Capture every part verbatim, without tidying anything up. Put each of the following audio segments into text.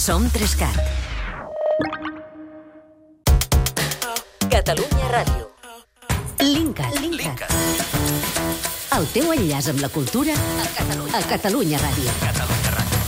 Som Trescat. Catalunya Ràdio. Linkat. Linkat. El teu enllaç amb la cultura a Catalunya, a Catalunya Ràdio. Catalunya Ràdio.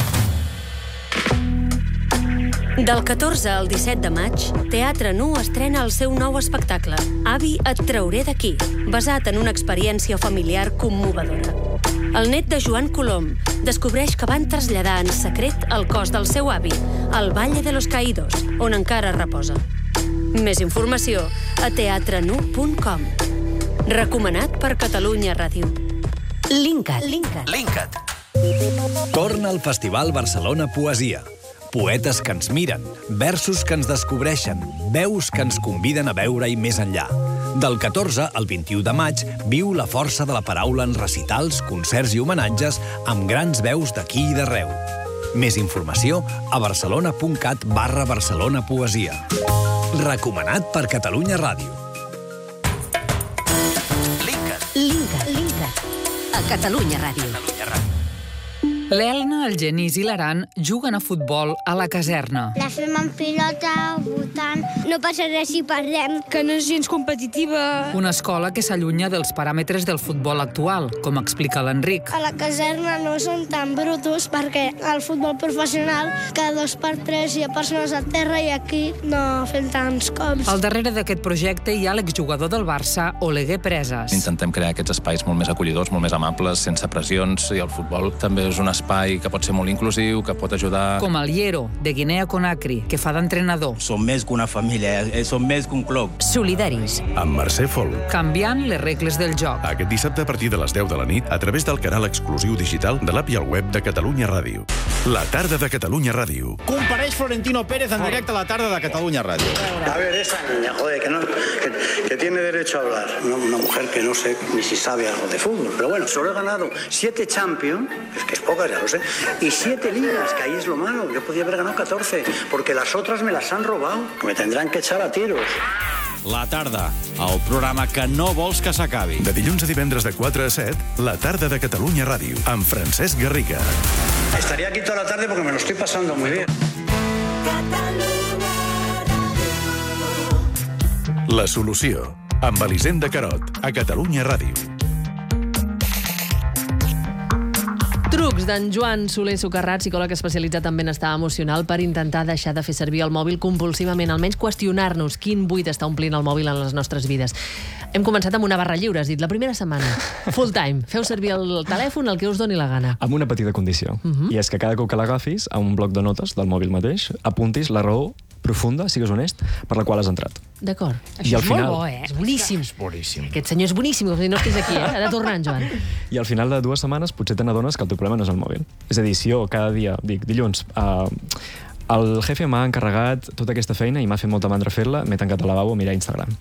Del catorze al disset de maig, Teatre Nu estrena el seu nou espectacle, Avi, et trauré d'aquí, basat en una experiència familiar commovedora. El net de Joan Colom descobreix que van traslladar en secret el cos del seu avi al Valle de los Caídos, on encara reposa. Més informació a teatre nu punt com. Recomanat per Catalunya Ràdio. Linkat. Linkat. Linkat. Torna al Festival Barcelona Poesia. Poetes que ens miren, versos que ens descobreixen, veus que ens conviden a veure-hi més enllà. Del catorze al vint-i-u de maig, viu la força de la paraula en recitals, concerts i homenatges amb grans veus d'aquí i d'arreu. Més informació a barcelona.cat barra Barcelona Poesia. Recomanat per Catalunya Ràdio. Linkat. Linkat. Linkat. A Catalunya Ràdio. Catalunya Ràdio. L'Elna, el Genís i l'Aran juguen a futbol a la caserna. La fem en pilota, votant. No passa res si perdem. Que no és gens competitiva. Una escola que s'allunya dels paràmetres del futbol actual, com explica l'Enric. A la caserna no són tan brutos perquè al futbol professional cada dos per tres hi ha persones a terra i aquí no fem tants cops. Al darrere d'aquest projecte hi ha l'exjugador del Barça, Oleguer Presas. Intentem crear aquests espais molt més acollidors, molt més amables, sense pressions, i el futbol també és un espai que pot ser molt inclusiu, que pot ajudar... Com el Hiero, de Guinea Conakry, que fa d'entrenador. Som més que una família, som més que un club. Solidaris. Amb Mercè Fol. Canviant les regles del joc. Aquest dissabte a partir de les deu de la nit, a través del canal exclusiu digital de l'app i el web de Catalunya Ràdio. La tarda de Catalunya Ràdio. Compareix Florentino Pérez en directe a la tarda de Catalunya Ràdio. A ver, esa niña, joder, que, no, que, que tiene derecho a hablar. Una, una mujer que no sé ni si sabe algo de fútbol. Pero bueno, solo he ganado siete Champions, es que es pocas, ya lo sé, y siete ligas, que ahí es lo malo. Yo podía haber ganado catorce, porque las otras me las han robado. Me tendrán que echar a tiros. La tarda, el programa que no vols que s'acabi. De dilluns a divendres de quatre a set, la tarda de Catalunya Ràdio, amb Francesc Garriga. Estaría aquí toda la tarde porque me lo estoy pasando muy bien. La solució, amb Elisenda Carot, a Catalunya Ràdio. Trucs d'en Joan Soler Socarrat, psicòleg especialitzat en benestar emocional, per intentar deixar de fer servir el mòbil compulsivament, almenys qüestionar-nos quin buit està omplint el mòbil en les nostres vides. Hem començat amb una barra lliure, has dit, la primera setmana. Full time. Feu servir el telèfon el que us doni la gana. Amb una petita condició. Uh-huh. I és que cada cop que l'agafis, a un bloc de notes del mòbil mateix, apuntis la raó profunda, sigues honest, per la qual has entrat. D'acord. I al és final... molt bo, eh? És boníssim. És boníssim. Aquest senyor és boníssim, no estiguis aquí, eh? Ha de tornar, en Joan. I al final de dues setmanes potser te n'adones que el teu problema no és el mòbil. És a dir, si jo cada dia dic, dilluns, uh, el jefe m'ha encarregat tota aquesta feina i m'ha fet molta mandra fer-la, m'he tancat al lavabo a mirar Instagram.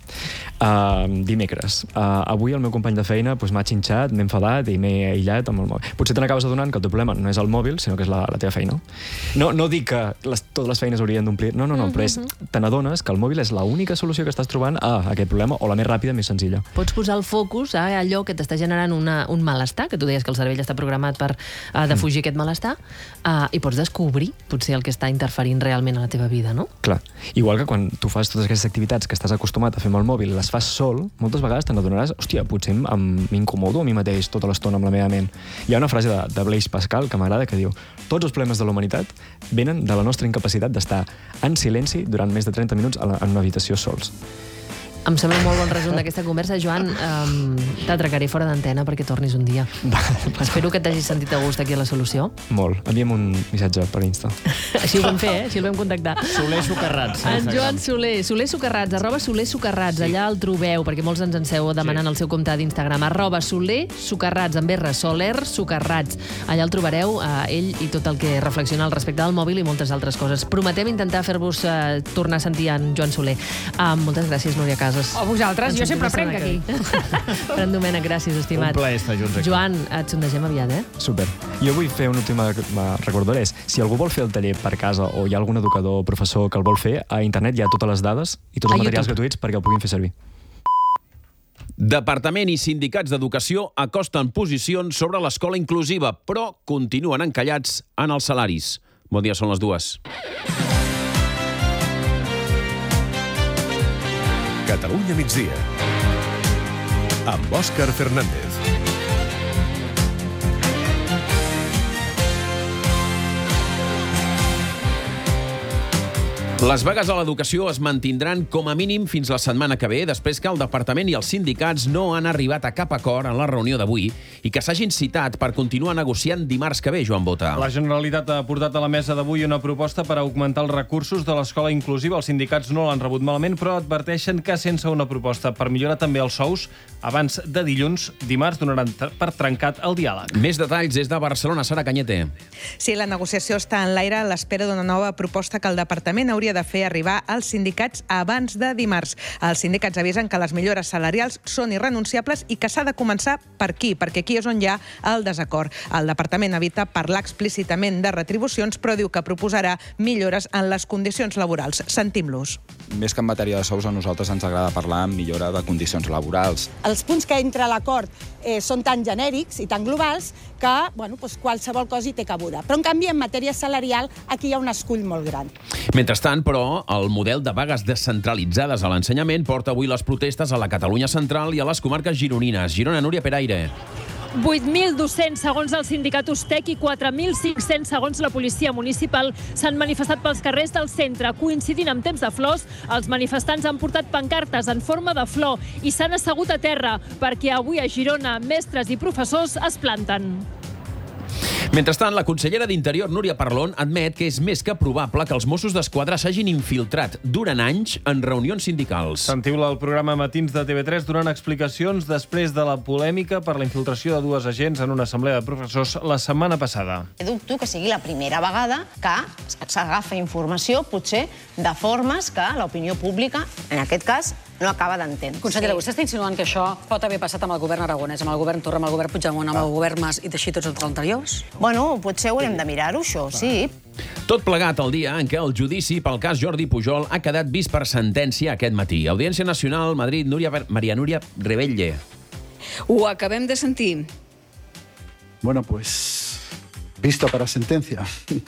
Uh, dimecres, uh, avui el meu company de feina pues, m'ha xinxat, m'he enfadat i m'he aïllat amb el mòbil. Potser te n'acabes adonant que el teu problema no és el mòbil, sinó que és la, la teva feina. No, no dic que les, totes les feines haurien d'omplir, no, no, no, però és, te n'adones que el mòbil és l'única solució que estàs trobant a aquest problema, o la més ràpida, més senzilla. Pots posar el focus a allò que t'està generant una, un malestar, que tu deies que el cervell està programat per uh, defugir mm. aquest malestar, uh, i pots descobrir potser el que està interferint realment a la teva vida, no? Clar. Igual que quan tu fas totes aquestes activitats que estàs acostumat a fer amb el mòbil, les fas sol, moltes vegades te n'adonaràs, hòstia, potser m'incomodo a mi mateix tota l'estona amb la meva ment. Hi ha una frase de, de Blaise Pascal que m'agrada que diu: tots els problemes de la humanitat venen de la nostra incapacitat d'estar en silenci durant més de trenta minuts en una habitació sols. Em sembla un molt bon resum d'aquesta conversa. Joan, um, t'atracaré fora d'antena perquè tornis un dia. Va, va. Espero que t'hagis sentit a gust aquí a La Solució. Molt. Envia'm un missatge per Insta. Així ho vam fer, eh? Així el vam contactar. Soler Socarrats. En Joan Soler, Soler Socarrats, arroba Soler Socarrats, allà el trobeu, perquè molts ens en seu demanant sí. el seu compte d'Instagram, arroba Soler Socarrats, amb R, Soler Socarrats. Allà el trobareu, eh, ell i tot el que reflexiona al respecte del mòbil i moltes altres coses. Prometem intentar fer-vos eh, tornar a sentir en Joan Soler. Uh, moltes gràcies, Núria Casas. O vosaltres, jo sempre prenc aquí. Fran Domènech, gràcies, estimat. Un plaer estar junts aquí. Joan, et sondegem aviat, eh? Super. Jo vull fer un últim recordador. Si algú vol fer el taller per casa o hi ha algun educador o professor que el vol fer, a internet hi ha totes les dades i tots els materials gratuïts perquè el puguin fer servir. Departament i sindicats d'educació acosten posicions sobre l'escola inclusiva, però continuen encallats en els salaris. Bon dia, són les dues. Catalunya migdia. Amb Òscar Fernández. Les vagues a l'educació es mantindran com a mínim fins la setmana que ve, després que el departament i els sindicats no han arribat a cap acord en la reunió d'avui i que s'hagin citat per continuar negociant dimarts que ve, Joan Bota. La Generalitat ha portat a la mesa d'avui una proposta per augmentar els recursos de l'escola inclusiva. Els sindicats no l'han rebut malament, però adverteixen que sense una proposta per millorar també els sous, abans de dilluns, dimarts donaran per trencat el diàleg. Més detalls des de Barcelona, Sara Cañete. Sí, la negociació està en l'aire a l'espera d'una nova proposta que el departament hauria de fer arribar als sindicats abans de dimarts. Els sindicats avisen que les millores salarials són irrenunciables i que s'ha de començar per aquí, perquè aquí és on hi ha el desacord. El departament evita parlar explícitament de retribucions, però diu que proposarà millores en les condicions laborals. Sentim-los. Més que en matèria de sous, a nosaltres ens agrada parlar en millora de condicions laborals. Els punts que entra a l'acord eh, són tan genèrics i tan globals que bueno, doncs qualsevol cosa hi té cabuda. Però, en canvi, en matèria salarial, aquí hi ha un escull molt gran. Mentrestant, però, el model de vagues descentralitzades a l'ensenyament porta avui les protestes a la Catalunya central i a les comarques gironines. Girona, Núria Peraire. vuit mil dos-cents segons el sindicat Ustec i quatre mil cinc-cents segons la policia municipal s'han manifestat pels carrers del centre. Coincidint amb temps de flors, els manifestants han portat pancartes en forma de flor i s'han assegut a terra perquè avui a Girona mestres i professors es planten. Mentrestant, la consellera d'Interior, Núria Parlon, admet que és més que probable que els Mossos d'Esquadra s'hagin infiltrat durant anys en reunions sindicals. Sentiu-la al programa Matins de T V tres donant explicacions després de la polèmica per la infiltració de dues agents en una assemblea de professors la setmana passada. Dubto que sigui la primera vegada que s'agafa informació, potser, de formes que l'opinió pública, en aquest cas, no acaba d'entendre. Consellera, vostè està insinuant que això pot haver passat amb el govern aragonès, amb el govern Torra, amb el govern Puigdemont, amb el govern Mas i teixir tots els anteriors? Bueno, potser haurem de mirar-ho, això, sí. Tot plegat el dia en què el judici pel cas Jordi Pujol ha quedat vist per sentència aquest matí. Audiència Nacional, Madrid, Núria, Maria Núria Rebelle. Ho acabem de sentir. Bueno, pues, visto para sentencia.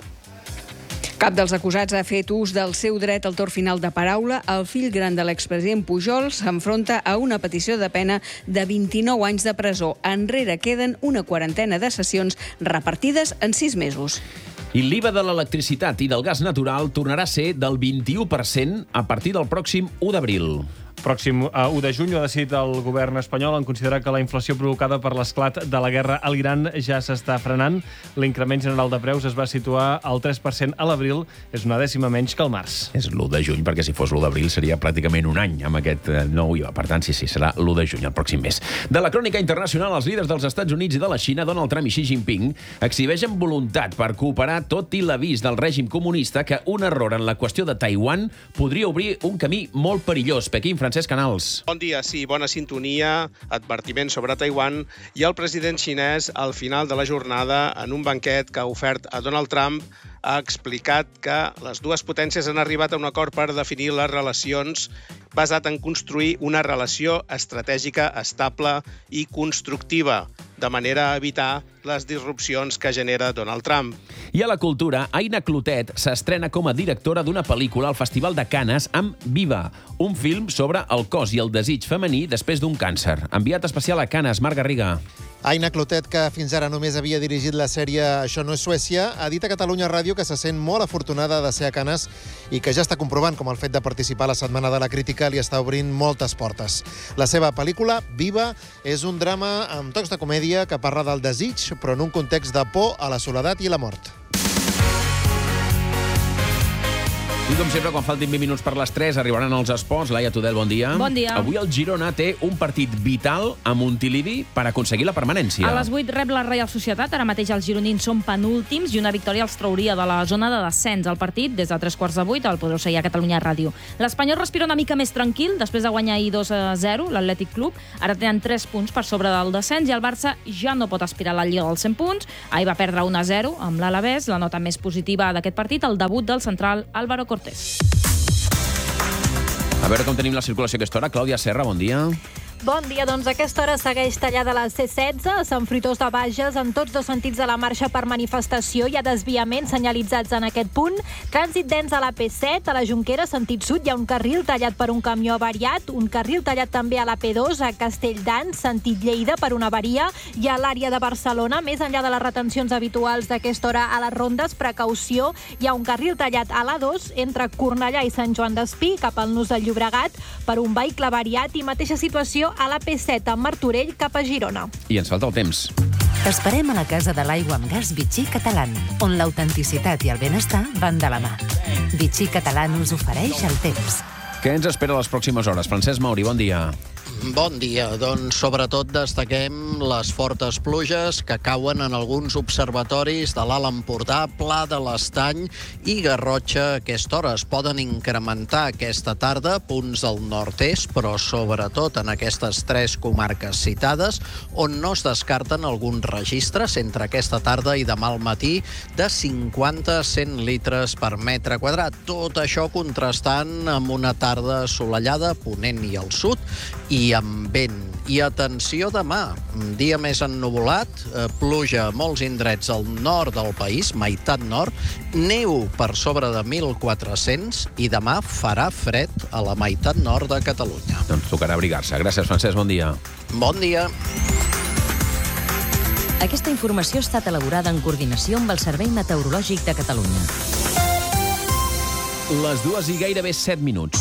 Cap dels acusats ha fet ús del seu dret al torn final de paraula. El fill gran de l'expresident Pujol s'enfronta a una petició de pena de vint-i-nou anys de presó. Enrere queden una quarantena de sessions repartides en sis mesos. I l'I V A de l'electricitat i del gas natural tornarà a ser del vint-i-u per cent a partir del pròxim u d'abril. Pròxim uh, u de juny ha decidit el govern espanyol en considerar que la inflació provocada per l'esclat de la guerra a l'Iran ja s'està frenant. L'increment general de preus es va situar al tres per cent a l'abril, és una dècima menys que al març. És l'u de juny, perquè si fos l'u d'abril seria pràcticament un any amb aquest nou I V A. Per tant, sí, sí, serà l'u de juny, el pròxim mes. De la crònica internacional, els líders dels Estats Units i de la Xina, Donald Trump i Xi Jinping, exhibeixen voluntat per cooperar tot i l'avís del règim comunista que un error en la qüestió de Taiwan podria obrir un camí molt perillós. Pequín, Francesc Canals. Bon dia, sí, bona sintonia, advertiment sobre Taiwan i el president xinès al final de la jornada en un banquet que ha ofert a Donald Trump ha explicat que les dues potències han arribat a un acord per definir les relacions basat en construir una relació estratègica estable i constructiva, de manera a evitar les disrupcions que genera Donald Trump. I a la cultura, Aina Clotet s'estrena com a directora d'una pel·lícula al Festival de Canes amb Viva, un film sobre el cos i el desig femení després d'un càncer. Enviat especial a Canes, Marc Garriga. Aina Clotet, que fins ara només havia dirigit la sèrie Això no és Suècia, ha dit a Catalunya Ràdio que se sent molt afortunada de ser a Canes i que ja està comprovant com el fet de participar a la Setmana de la Crítica li està obrint moltes portes. La seva pel·lícula, Viva, és un drama amb tocs de comèdia que parla del desig, però en un context de por a la soledat i la mort. I com sempre, quan faltin vint minuts per les tres, arribaran els esports. Laia Tudel, bon dia. Bon dia. Avui el Girona té un partit vital a Montilivi per aconseguir la permanència. A les vuit rep la Reial Societat. Ara mateix els gironins són penúltims i una victòria els trauria de la zona de descens. El partit, des de tres quarts de vuit, el podeu seguir a Catalunya Ràdio. L'Espanyol respira una mica més tranquil després de guanyar ahir dos a zero, l'Atlètic Club. Ara tenen tres punts per sobre del descens i el Barça ja no pot aspirar a la Lliga dels cent punts. Ahir va perdre un a zero amb l'Alavés. La nota més positiva d'aquest partit, el debut del central Álvaro Cortés. A veure com tenim la circulació a aquesta hora. Clàudia Serra, bon dia. Bon dia, doncs a aquesta hora segueix tallada la C setze, a Sant Fruitós de Bages, en tots dos sentits de la marxa per manifestació. Hi ha desviaments senyalitzats en aquest punt. Trànsit dens a la P set, a la Jonquera, sentit sud, hi ha un carril tallat per un camió avariat, un carril tallat també a la P dos, a Castelldans, sentit Lleida, per una avaria, i a l'àrea de Barcelona, més enllà de les retencions habituals d'aquesta hora a les rondes, precaució, hi ha un carril tallat a l'A dos, entre Cornellà i Sant Joan d'Espí, cap al nus del Llobregat, per un vehicle avariat, i mateixa situació a la P set a Martorell cap a Girona. I ens falta el temps. T'esperem a la Casa de l'Aigua amb Gas Vichy Catalán, on l'autenticitat i el benestar van de la mà. Vichy Catalán us ofereix el temps. Què ens espera les pròximes hores? Francesc Mauri, bon dia. Bon dia. Doncs sobretot destaquem les fortes pluges que cauen en alguns observatoris de l'Alt Empordà, Pla de l'Estany i Garrotxa a aquesta hora. Es poden incrementar aquesta tarda punts del nord-est, però sobretot en aquestes tres comarques citades, on no es descarten alguns registres entre aquesta tarda i demà al matí de cinquanta a cent litres per metre quadrat. Tot això contrastant amb una tarda assolellada, ponent i al sud, i amb vent. I atenció demà, un dia més ennuvolat, eh, pluja a molts indrets al nord del país, meitat nord, neu per sobre de mil quatre-cents i demà farà fred a la meitat nord de Catalunya. Doncs tocarà abrigar-se. Gràcies, Francesc, bon dia. Bon dia. Aquesta informació ha estat elaborada en coordinació amb el Servei Meteorològic de Catalunya. Les dues i gairebé set minuts.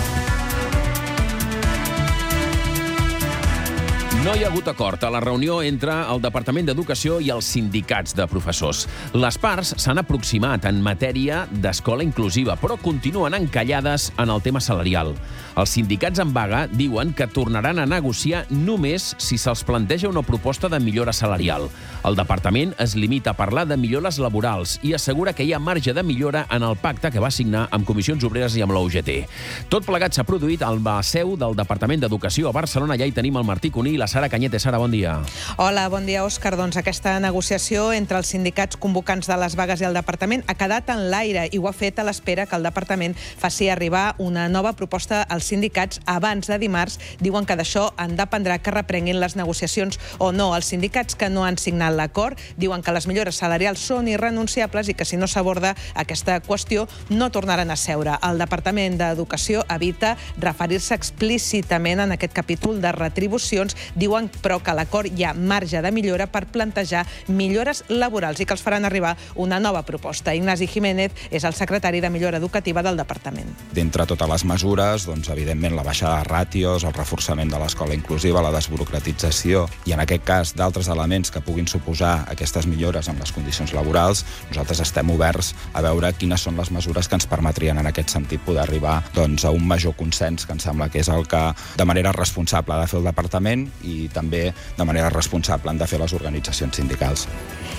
No hi ha hagut acord a la reunió entre el Departament d'Educació i els sindicats de professors. Les parts s'han aproximat en matèria d'escola inclusiva, però continuen encallades en el tema salarial. Els sindicats en vaga diuen que tornaran a negociar només si se'ls planteja una proposta de millora salarial. El departament es limita a parlar de millores laborals i assegura que hi ha marge de millora en el pacte que va signar amb Comissions Obreres i amb la U G T. Tot plegat s'ha produït al seu del Departament d'Educació a Barcelona. Allà hi tenim el Martí Cuní i la Sara Cañete. Sara, bon dia. Hola, bon dia, Òscar. Doncs aquesta negociació entre els sindicats convocants de les vagues i el departament ha quedat en l'aire i ho ha fet a l'espera que el departament faci arribar una nova proposta als sindicats abans de dimarts. Diuen que d'això en dependrà que reprenguin les negociacions o no. Els sindicats que no han signat l'acord diuen que les millores salarials són irrenunciables i que si no s'aborda aquesta qüestió no tornaran a seure. El Departament d'Educació evita referir-se explícitament en aquest capítol de retribucions. Diuen, però, que a l'acord hi ha marge de millora per plantejar millores laborals i que els faran arribar una nova proposta. Ignasi Jiménez és el secretari de Millora Educativa del departament. D'entre totes les mesures, doncs, evidentment, la baixada de ràtios, el reforçament de l'escola inclusiva, la desburocratització i, en aquest cas, d'altres elements que puguin suposar aquestes millores en les condicions laborals, nosaltres estem oberts a veure quines són les mesures que ens permetrien, en aquest sentit, poder arribar doncs, a un major consens, que em sembla que és el que, de manera responsable, ha de fer el departament i també de manera responsable han de fer les organitzacions sindicals.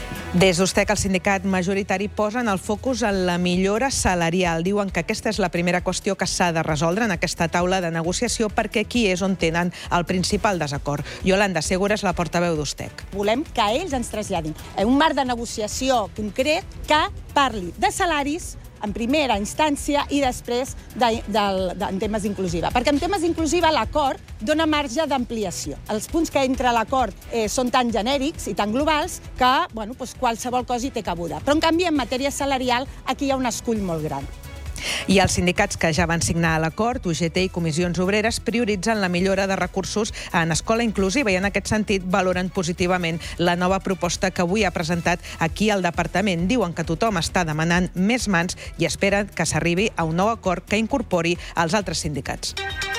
Des d'Ustec, el sindicat majoritari posen el focus en la millora salarial. Diuen que aquesta és la primera qüestió que s'ha de resoldre en aquesta taula de negociació perquè aquí és on tenen el principal desacord. Iolanda Segura és la portaveu d'Ustec. Volem que ells ens traslladin un marc de negociació concret que parli de salaris en primera instància i després de, de, de, en temes inclusiva. Perquè en temes inclusiva l'acord dona marge d'ampliació. Els punts que entra a l'acord eh, són tan genèrics i tan globals que bueno, doncs qualsevol cosa hi té cabuda. Però en canvi en matèria salarial aquí hi ha un escull molt gran. I els sindicats que ja van signar l'acord, U G T i Comissions Obreres, prioritzen la millora de recursos en escola inclusiva i en aquest sentit valoren positivament la nova proposta que avui ha presentat aquí al departament. Diuen que tothom està demanant més mans i esperen que s'arribi a un nou acord que incorpori els altres sindicats.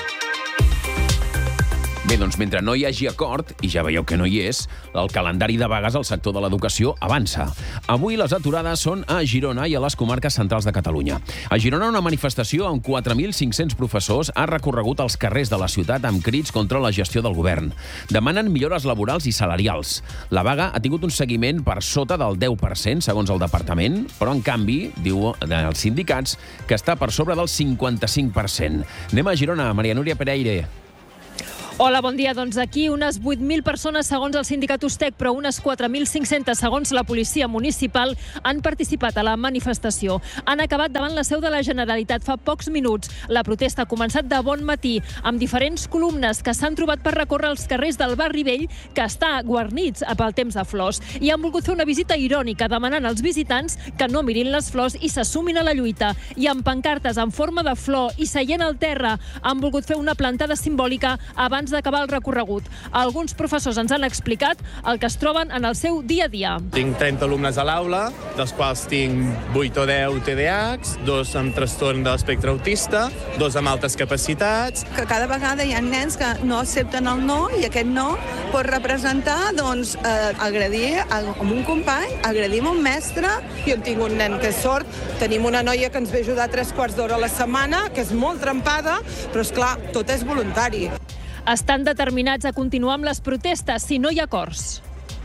Bé, doncs mentre no hi hagi acord, i ja veieu que no hi és, el calendari de vagues al sector de l'educació avança. Avui les aturades són a Girona i a les comarques centrals de Catalunya. A Girona una manifestació amb quatre mil cinc-cents professors ha recorregut els carrers de la ciutat amb crits contra la gestió del govern. Demanen millores laborals i salarials. La vaga ha tingut un seguiment per sota del deu per cent, segons el departament, però en canvi, diu els sindicats, que està per sobre del cinquanta-cinc per cent. Anem a Girona, Maria Núria Pereire. Hola, bon dia. Doncs aquí unes vuit mil persones segons el sindicat Ustec, però unes quatre mil cinc-centes segons la policia municipal han participat a la manifestació. Han acabat davant la seu de la Generalitat fa pocs minuts. La protesta ha començat de bon matí, amb diferents columnes que s'han trobat per recórrer els carrers del barri vell, que està guarnits pel temps de flors. I han volgut fer una visita irònica, demanant als visitants que no mirin les flors i s'assumin a la lluita. I amb pancartes en forma de flor i seient al terra, han volgut fer una plantada simbòlica abans d'acabar el recorregut. Alguns professors ens han explicat el que es troben en el seu dia a dia. Tinc trenta alumnes a l'aula, dels quals tinc vuit o deu T D A Hs, dos amb trastorn de l'espectre autista, dos amb altes capacitats. Que cada vegada hi ha nens que no accepten el no i aquest no pot representar doncs, eh, agredir a un company, agredir a un mestre. Jo tinc un nen que és sord, tenim una noia que ens ve ajudar tres quarts d'hora a la setmana, que és molt trempada, però és clar, tot és voluntari. Estan determinats a continuar amb les protestes si no hi ha acords.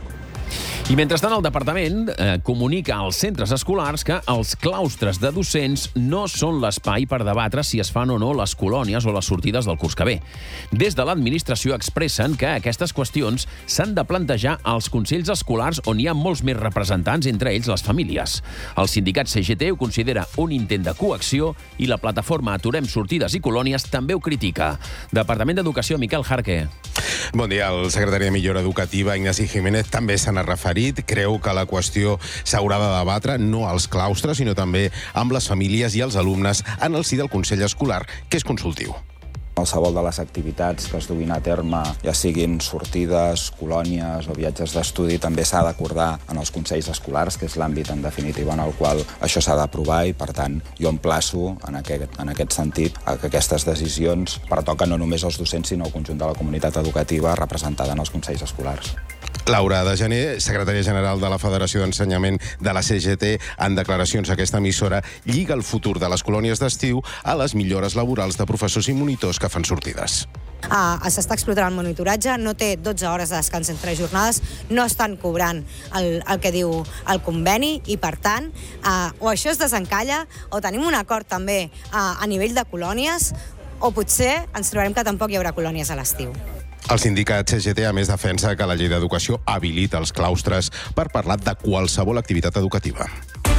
I mentrestant, el departament eh, comunica als centres escolars que els claustres de docents no són l'espai per debatre si es fan o no les colònies o les sortides del curs que ve. Des de l'administració expressen que aquestes qüestions s'han de plantejar als consells escolars on hi ha molts més representants, entre ells les famílies. El sindicat C G T ho considera un intent de coacció i la plataforma Aturem Sortides i Colònies també ho critica. Departament d'Educació, Miquel Jarque. Bon dia. El secretari de Millora Educativa, Ignasi Jiménez, també se n'ha referit. Creu que la qüestió s'haurà de debatre no als claustres, sinó també amb les famílies i els alumnes en el si del Consell Escolar, que és consultiu. Qualsevol de les activitats que es duguin a terme, ja siguin sortides, colònies o viatges d'estudi, també s'ha d'acordar en els consells escolars, que és l'àmbit, en definitiva, en el qual això s'ha d'aprovar i, per tant, jo emplaço, en aquest, en aquest sentit, a que aquestes decisions pertoquen no només als docents, sinó al conjunt de la comunitat educativa representada en els consells escolars. Laura de Gener, secretària general de la Federació d'Ensenyament de la C G T, en declaracions a aquesta emissora, lliga el futur de les colònies d'estiu a les millores laborals de professors i monitors que fan sortides. Uh, S'està explotant el monitoratge, no té dotze hores de descans entre jornades, no estan cobrant el, el que diu el conveni i, per tant, uh, o això es desencalla o tenim un acord també uh, a nivell de colònies o potser ens trobarem que tampoc hi haurà colònies a l'estiu. El sindicat C G T, a més, defensa que la llei d'educació habilita els claustres per parlar de qualsevol activitat educativa.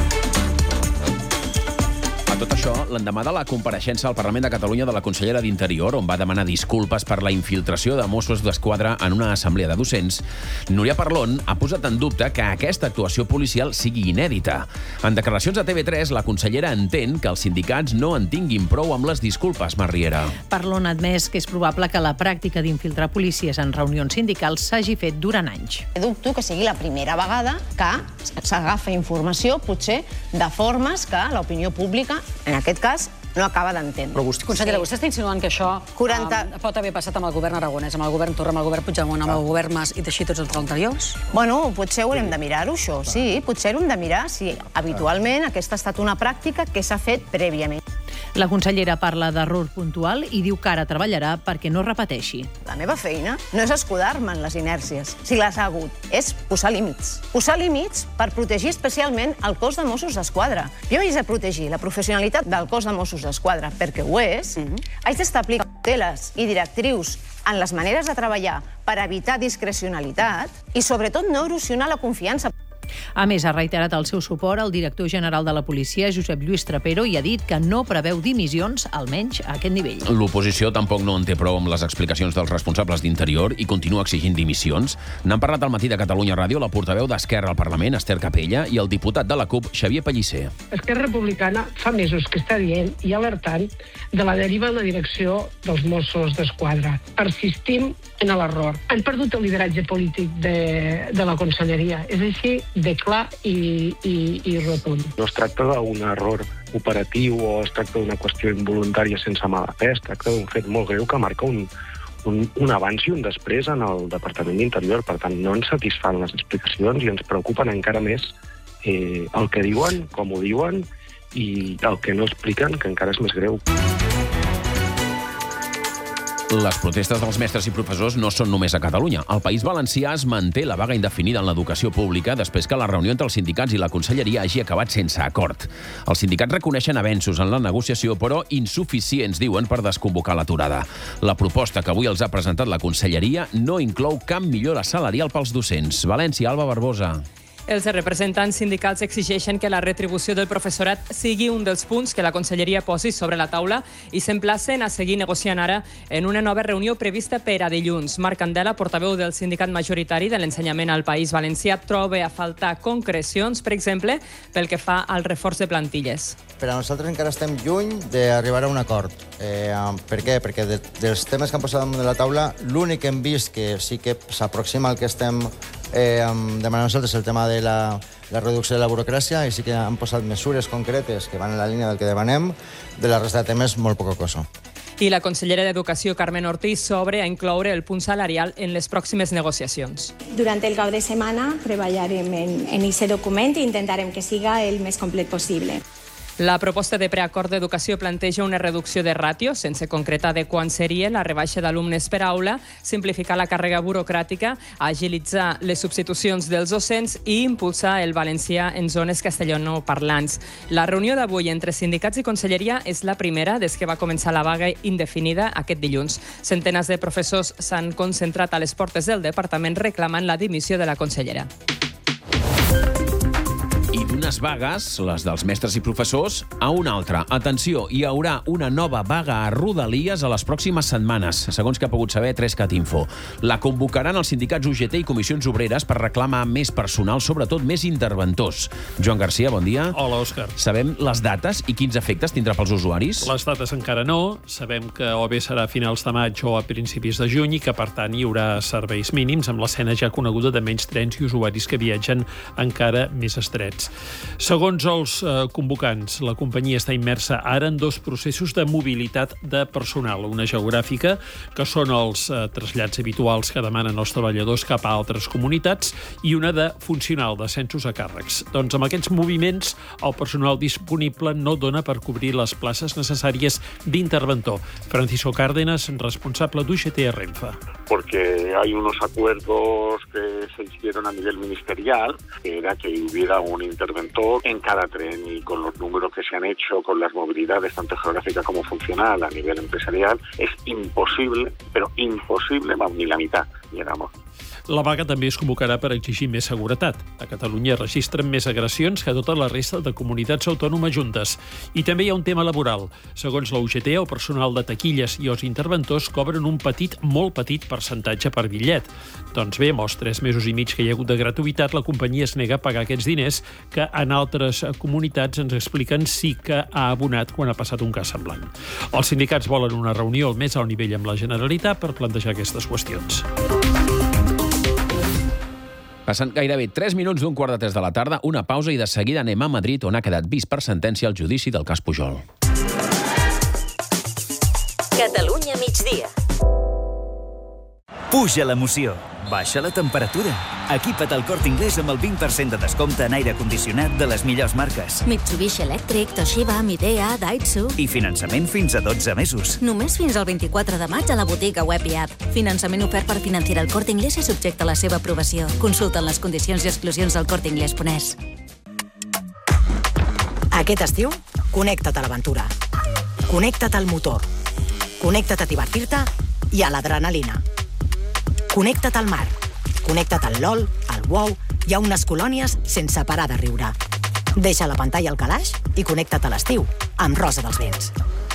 Tot això, l'endemà de la compareixença al Parlament de Catalunya de la consellera d'Interior, on va demanar disculpes per la infiltració de Mossos d'Esquadra en una assemblea de docents, Núria Parlon ha posat en dubte que aquesta actuació policial sigui inèdita. En declaracions a T V tres, la consellera entén que els sindicats no en tinguin prou amb les disculpes, Marriera. Parlon ha admès que és probable que la pràctica d'infiltrar policies en reunions sindicals s'hagi fet durant anys. Dubto que sigui la primera vegada que s'agafa informació, potser, de formes que l'opinió pública, en aquest cas, no acaba d'entendre. Però vostè... Consellera, vostè està insinuant que això quaranta... um, pot haver passat amb el govern aragonès, amb el govern Torra, amb el govern Puigdemont, amb el govern Mas i teixir tots els anteriors? Bueno, potser haurem de mirar-ho, això, sí. Potser haurem de mirar si habitualment aquesta ha estat una pràctica que s'ha fet prèviament. La consellera parla d'error puntual i diu que ara treballarà perquè no repeteixi. La meva feina no és escudar-me en les inèrcies, si les ha hagut, és posar límits. Posar límits per protegir especialment el cos de Mossos d'Esquadra. Jo haig de protegir la professionalitat del cos de Mossos d'Esquadra, perquè ho és. Haig d'establir cauteles i directrius en les maneres de treballar per evitar discrecionalitat i, sobretot, no erosionar la confiança. A més, ha reiterat el seu suport al director general de la policia, Josep Lluís Trapero, i ha dit que no preveu dimissions, almenys a aquest nivell. L'oposició tampoc no en té prou amb les explicacions dels responsables d'Interior i continua exigint dimissions. N'han parlat al Matí de Catalunya Ràdio la portaveu d'Esquerra al Parlament, Esther Capella, i el diputat de la CUP, Xavier Pellicer. Esquerra Republicana fa mesos que està dient i alertant de la deriva en la direcció dels Mossos d'Esquadra. Persistim en l'error. Han perdut el lideratge polític de, de la conselleria. És així de clar i, i, i rotund. No es tracta d'un error operatiu o es tracta d'una qüestió involuntària sense mala fe, es tracta d'un fet molt greu que marca un, un, un abans i un després en el Departament d'Interior. Per tant, no ens satisfan les explicacions i ens preocupen encara més eh, el que diuen, com ho diuen i el que no expliquen, que encara és més greu. Les protestes dels mestres i professors no són només a Catalunya. Al País Valencià es manté la vaga indefinida en l'educació pública després que la reunió entre els sindicats i la conselleria hagi acabat sense acord. Els sindicats reconeixen avenços en la negociació, però insuficients, diuen, per desconvocar l'aturada. La proposta que avui els ha presentat la conselleria no inclou cap millora salarial pels docents. València, Alba Barbosa. Els representants sindicals exigeixen que la retribució del professorat sigui un dels punts que la conselleria posi sobre la taula i s'emplacen a seguir negociant ara en una nova reunió prevista per a dilluns. Marc Candela, portaveu del sindicat majoritari de l'ensenyament al País Valencià, troba a faltar concrecions, per exemple, pel que fa al reforç de plantilles. Per a nosaltres encara estem lluny d'arribar a un acord. Eh, per què? Perquè de, dels temes que han posat damunt de la taula, l'únic que hem vist que sí que s'aproxima al que estem eh, demanant nosaltres el tema de la, la reducció de la burocràcia, i sí que han posat mesures concretes que van en la línia del que demanem. De la resta de temes, molt poca cosa. I la consellera d'Educació, Carmen Ortiz, s'obre a incloure el punt salarial en les pròximes negociacions. Durant el cap de setmana treballarem en aquest document i intentarem que siga el més complet possible. La proposta de preacord d'educació planteja una reducció de ràtios, sense concretar de quan seria la rebaixa d'alumnes per aula, simplificar la càrrega burocràtica, agilitzar les substitucions dels docents i impulsar el valencià en zones castellanoparlants. La reunió d'avui entre sindicats i conselleria és la primera des que va començar la vaga indefinida aquest dilluns. Centenars de professors s'han concentrat a les portes del departament reclamant la dimissió de la consellera. I d'unes vagues, les dels mestres i professors, a una altra. Atenció, hi haurà una nova vaga a Rodalies a les pròximes setmanes, segons que ha pogut saber tres cat info. La convocaran els sindicats U G T i comissions obreres per reclamar més personal, sobretot més interventors. Joan Garcia, bon dia. Hola, Òscar. Sabem les dates i quins efectes tindrà pels usuaris? Les dates encara no. Sabem que o bé serà a finals de maig o a principis de juny i que, per tant, hi haurà serveis mínims amb l'escena ja coneguda de menys trens i usuaris que viatgen encara més estrets. Segons els eh, convocants, la companyia està immersa ara en dos processos de mobilitat de personal. Una geogràfica, que són els eh, trasllats habituals que demanen els treballadors cap a altres comunitats, i una de funcional, d'ascensos a càrrecs. Doncs amb aquests moviments, el personal disponible no dona per cobrir les places necessàries d'interventor. Francisco Cárdenas, responsable d'U G T a Renfe. Porque hay unos acuerdos que se hicieron a nivel ministerial, que era que hubiera un interventor en cada tren, y con los números que se han hecho, con las movilidades tanto geográfica como funcional a nivel empresarial, es imposible, pero imposible, vamos, ni la mitad llegamos. La vaga també es convocarà per exigir més seguretat. A Catalunya registren més agressions que a tota la resta de comunitats autònomes juntes. I també hi ha un tema laboral. Segons la U G T, el personal de taquilles i els interventors cobren un petit, molt petit percentatge per bitllet. Doncs bé, amb els tres mesos i mig que hi ha hagut de gratuïtat, la companyia es nega a pagar aquests diners que en altres comunitats ens expliquen sí que ha abonat quan ha passat un cas semblant. Els sindicats volen una reunió al més alt nivell amb la Generalitat per plantejar aquestes qüestions. Passant gairebé tres minuts d'un quart de tres de la tarda, una pausa i de seguida anem a Madrid, on ha quedat vist per sentència el judici del cas Pujol. Catalunya migdia. Puja l'emoció, baixa la temperatura. Equipa't al Corte Inglés amb el vint per cent de descompte en aire condicionat de les millors marques. Mitsubishi Electric, Toshiba, Midea, Daitsu... I finançament fins a dotze mesos. Només fins al vint-i-quatre de maig a la botiga web i app. Finançament ofert per Financiera El Corte Inglés i subjecte a la seva aprovació. Consulta les condicions i exclusions al corte inglés punt es. Aquest estiu, connecta't a l'aventura. Connecta't al motor. Connecta't a divertir-te i a l'adrenalina. Connecta't al mar. Connecta't al LOL, al WoW i a unes colònies sense parar de riure. Deixa la pantalla al calaix i connecta't a l'estiu amb Rosa dels Vents.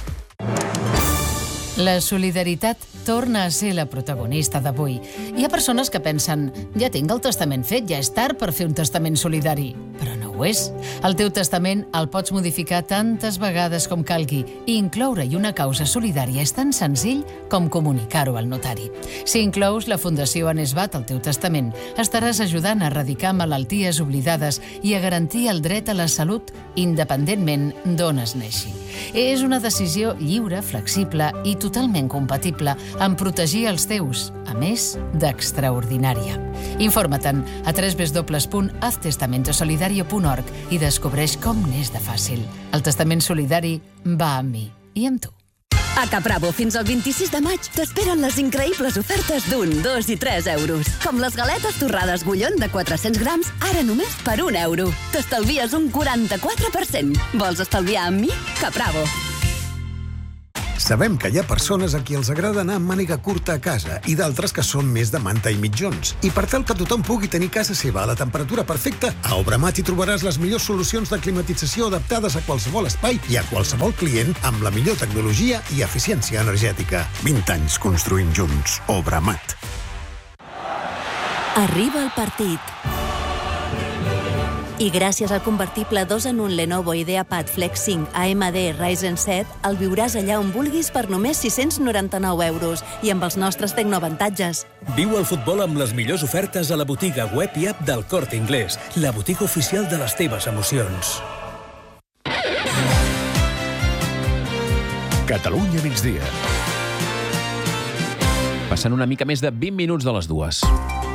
La solidaritat torna a ser la protagonista d'avui. Hi ha persones que pensen, ja tinc el testament fet, ja és tard per fer un testament solidari. Però no ho és. El teu testament el pots modificar tantes vegades com calgui i incloure-hi una causa solidària és tan senzill com comunicar-ho al notari. Si inclous la Fundació Anesbat al teu testament, estaràs ajudant a erradicar malalties oblidades i a garantir el dret a la salut independentment d'on es neixi. És una decisió lliure, flexible i totalment compatible amb protegir els teus, a més d'extraordinària. Informa-te'n a w w w punt haz testamento solidario punt org i descobreix com n'és de fàcil. El testament solidari va amb mi i amb tu. A Capravo, fins al vint-i-sis de maig, t'esperen les increïbles ofertes d'un, dos i tres euros. Com les galetes torrades Gullón de quatre-cents grams, ara només per un euro. T'estalvies un quaranta-quatre per cent. Vols estalviar amb mi? Capravo. Sabem que hi ha persones a qui els agrada anar amb màniga curta a casa i d'altres que són més de manta i mitjons. I per tal que tothom pugui tenir casa seva a la temperatura perfecta, a Obramat hi trobaràs les millors solucions de climatització adaptades a qualsevol espai i a qualsevol client amb la millor tecnologia i eficiència energètica. vint anys construint junts. Obramat. Arriba el partit. I gràcies al convertible dos en un Lenovo IdeaPad Flex cinc A M D Ryzen set, el viuràs allà on vulguis per només sis-cents noranta-nou euros i amb els nostres tecnoavantatges. Viu el futbol amb les millors ofertes a la botiga web i app del Corte Inglés, la botiga oficial de les teves emocions. Catalunya migdia. Passant una mica més de vint minuts de les dues.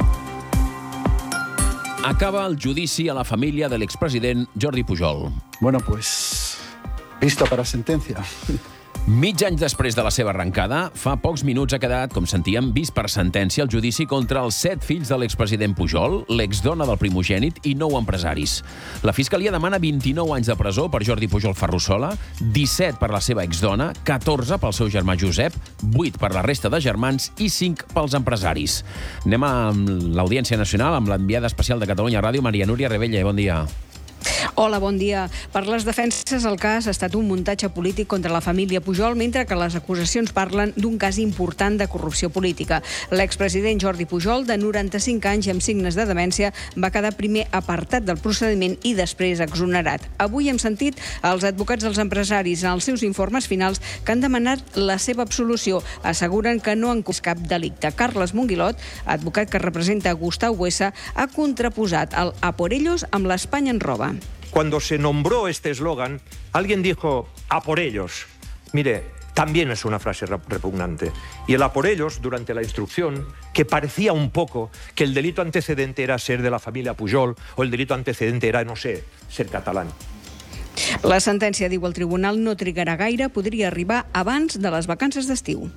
Acaba el judici a la família de l'expresident Jordi Pujol. Bueno, pues, visto para sentencia. Mig any després de la seva arrencada, fa pocs minuts ha quedat, com sentíem, vist per sentència el judici contra els set fills de l'expresident Pujol, l'exdona del primogènit i nou empresaris. La Fiscalia demana vint-i-nou anys de presó per Jordi Pujol Ferrusola, disset per la seva exdona, catorze pel seu germà Josep, vuit per la resta de germans i cinc pels empresaris. Anem amb l'Audiència Nacional, amb l'enviada especial de Catalunya Ràdio, Maria Núria Rebella. Bon dia. Hola, bon dia. Per les defenses, el cas ha estat un muntatge polític contra la família Pujol, mentre que les acusacions parlen d'un cas important de corrupció política. L'expresident Jordi Pujol, de noranta-cinc anys i amb signes de demència, va quedar primer apartat del procediment i després exonerat. Avui hem sentit els advocats dels empresaris en els seus informes finals que han demanat la seva absolució. Asseguren que no han comès cap delicte. Carles Monguilot, advocat que representa Gustau Buesa, ha contraposat el a por ellos amb l'Espanya en roba. Cuando se nombró este eslogan, alguien dijo a por ellos. Mire, también es una frase repugnante. Y el a por ellos, durante la instrucción, que parecía un poco que el delito antecedente era ser de la familia Pujol o el delito antecedente era, no sé, ser catalán. La sentència, diu el tribunal, no trigarà gaire, podria arribar abans de les vacances d'estiu.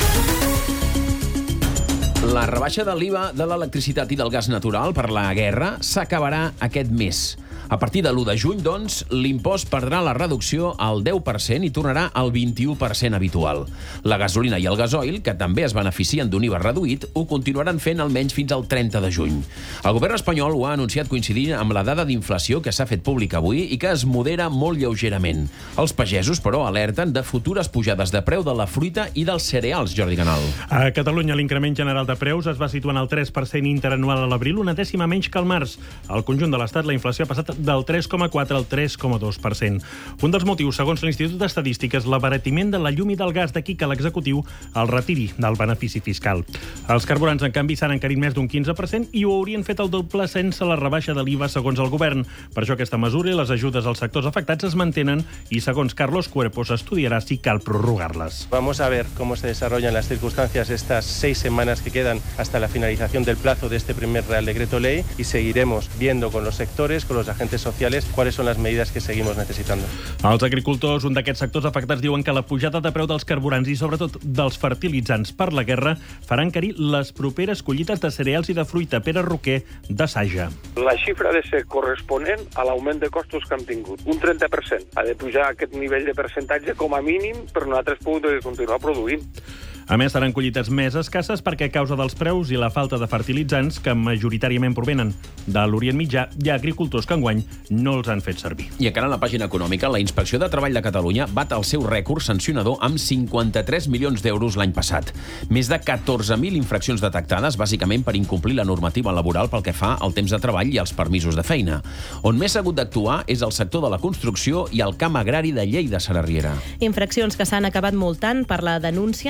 La rebaixa de l'I V A de l'electricitat i del gas natural per la guerra s'acabarà aquest mes. A partir de l'u de juny, doncs, l'impost perdrà la reducció al deu per cent i tornarà al vint-i-u per cent habitual. La gasolina i el gasoil, que també es beneficien d'un I V A reduït, ho continuaran fent almenys fins al trenta de juny. El govern espanyol ho ha anunciat coincidint amb la dada d'inflació que s'ha fet pública avui i que es modera molt lleugerament. Els pagesos, però, alerten de futures pujades de preu de la fruita i dels cereals, Jordi Canal. A Catalunya, l'increment general de preus es va situar en el tres per cent interanual a l'abril, una dècima menys que al març. Al conjunt de l'Estat, la inflació ha passat del tres coma quatre al tres coma dos per cent. Un dels motius, segons l'Institut d'Estadística, és l'abaratiment de la llum i del gas, d'aquí que l'executiu el retiri del benefici fiscal. Els carburants, en canvi, s'han encarit més d'un quinze per cent i ho haurien fet el doble sense la rebaixa de l'I V A, segons el govern. Per això aquesta mesura i les ajudes als sectors afectats es mantenen i, segons Carlos Cuerpo, s'estudiarà si cal prorrogar-les. Vamos a ver cómo se desarrollan las circunstancias estas seis semanas que quedan hasta la finalización del plazo de este primer Real Decreto Ley y seguiremos viendo con los sectores, con los agentes sociales, cuáles son las medidas que seguimos necesitando. Els agricultors, un d'aquests sectors afectats, diuen que la pujada de preu dels carburants i sobretot dels fertilitzants per la guerra faran encarir les properes collites de cereals i de fruita. Pere Roquer, de Saja. La xifra ha de ser corresponent a l'augment de costos que hem tingut. Un trenta per cent. Ha de pujar aquest nivell de percentatge com a mínim per nosaltres poder continuar produint. A més, seran collites més escasses perquè a causa dels preus i la falta de fertilitzants, que majoritàriament provenen de l'Orient Mitjà, hi ha agricultors que enguany no els han fet servir. I encara en la pàgina econòmica, la Inspecció de Treball de Catalunya bat el seu rècord sancionador amb cinquanta-tres milions d'euros l'any passat. Més de catorze mil infraccions detectades, bàsicament per incomplir la normativa laboral pel que fa al temps de treball i als permisos de feina. On més s'ha hagut d'actuar és el sector de la construcció i el camp agrari de Lleida, Sara Riera. Infraccions que s'han acabat multant per la denúncia en la majoria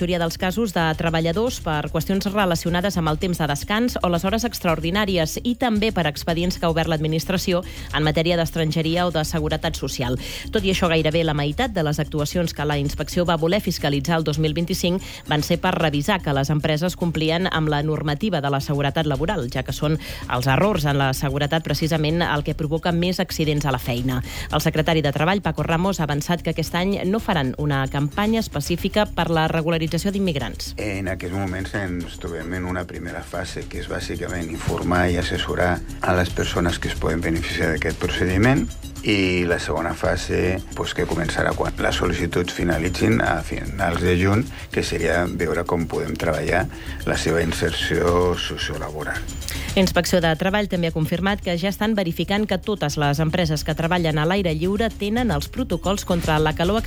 majoria dels casos de treballadors per qüestions relacionades amb el temps de descans o les hores extraordinàries i també per expedients que ha obert l'administració en matèria d'estrangeria o de seguretat social. Tot i això, gairebé la meitat de les actuacions que la inspecció va voler fiscalitzar el dos mil vint-i-cinc van ser per revisar que les empreses complien amb la normativa de la seguretat laboral, ja que són els errors en la seguretat precisament el que provoca més accidents a la feina. El secretari de Treball, Paco Ramos, ha avançat que aquest any no faran una campanya específica per la regularització d'immigrants. En aquests moments ens trobem en una primera fase, que és bàsicament informar i assessorar a les persones que es poden beneficiar d'aquest procediment, i la segona fase pues, que començarà quan les sol·licituds finalitzin a finals de juny, que seria veure com podem treballar la seva inserció sociolaboral. Inspecció de Treball també ha confirmat que ja estan verificant que totes les empreses que treballen a l'aire lliure tenen els protocols contra la calor